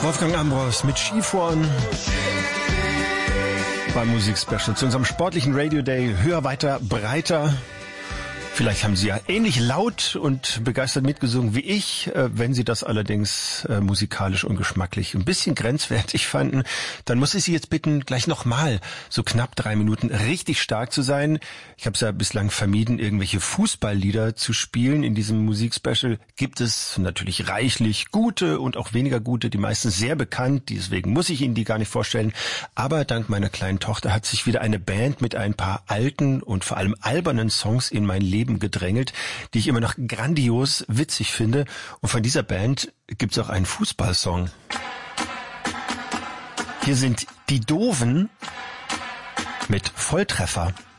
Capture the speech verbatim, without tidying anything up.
Wolfgang Ambros mit Skifahren beim Musikspecial zu unserem sportlichen Radio Day. Höher, weiter, breiter. Vielleicht haben Sie ja ähnlich laut und begeistert mitgesungen wie ich. Wenn Sie das allerdings äh, musikalisch und geschmacklich ein bisschen grenzwertig fanden, dann muss ich Sie jetzt bitten, gleich nochmal so knapp drei Minuten richtig stark zu sein. Ich habe es ja bislang vermieden, irgendwelche Fußballlieder zu spielen. In diesem Musikspecial gibt es natürlich reichlich gute und auch weniger gute, die meisten sehr bekannt. Deswegen muss ich Ihnen die gar nicht vorstellen. Aber dank meiner kleinen Tochter hat sich wieder eine Band mit ein paar alten und vor allem albernen Songs in mein Leben gedrängelt, die ich immer noch grandios witzig finde. Und von dieser Band gibt's auch einen Fußballsong. Hier sind die Dooven mit Volltreffer.